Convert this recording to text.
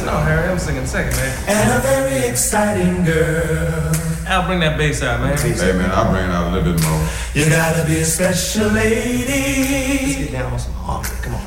No, Harry, I'm singing second, man. And a very exciting girl. Al, bring that bass out, man. Hey, man, I'll bring it out a little bit more. You gotta be a special lady. Let's get down on some harmony. Come on.